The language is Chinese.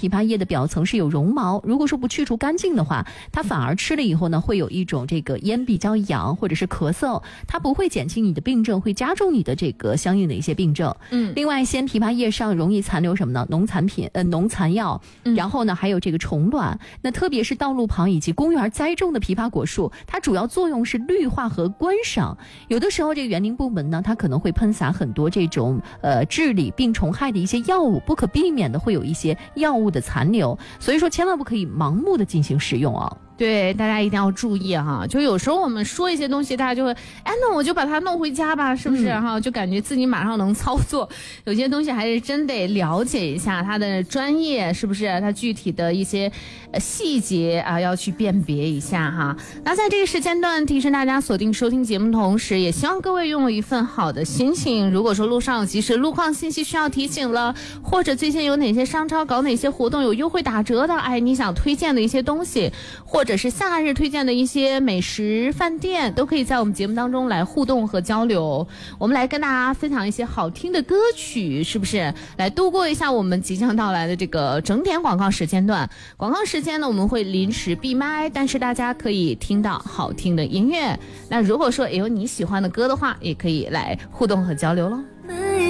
枇杷叶的表层是有绒毛，如果说不去除干净的话，它反而吃了以后呢，会有一种这个咽比较痒或者是咳嗽，它不会减轻你的病症，会加重你的这个相应的一些病症。另外鲜枇杷叶上容易残留什么呢？农残药，然后呢还有这个虫卵。那特别是道路旁以及公园栽种的枇杷果树，它主要作用是绿化和观赏。有的时候这个园林部门呢，它可能会喷洒很多这种治理病虫害的一些药物，不可避免的会有一些药物的残留，所以说千万不可以盲目的进行使用啊。 对，大家一定要注意哈。就有时候我们说一些东西，大家就会，那我就把它弄回家吧，是不是哈？就感觉自己马上能操作。有些东西还是真得了解一下它的专业，是不是？它具体的一些细节啊，要去辨别一下哈。那在这个时间段，提示大家锁定收听节目，同时也希望各位拥有一份好的心情。如果说路上有及时路况信息需要提醒了，或者最近有哪些商超搞哪些活动有优惠打折的，你想推荐的一些东西，或者是夏日推荐的一些美食饭店，都可以在我们节目当中来互动和交流。我们来跟大家分享一些好听的歌曲，是不是来度过一下我们即将到来的这个整点广告时间段。广告时间呢，我们会临时闭麦，但是大家可以听到好听的音乐。那如果说有你喜欢的歌的话，也可以来互动和交流咯。